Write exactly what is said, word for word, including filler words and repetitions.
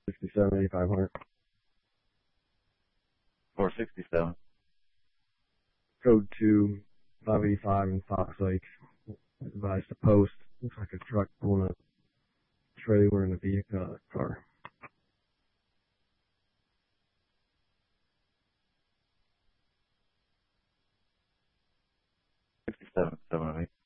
sixty-seven, eighty-five hundred. four sixty-seven. Code two, five eighty-five in Fox Lake. Advised to post. Looks like a truck pulling a trailer in a vehicle uh, car. sixty-seven, seven oh eight.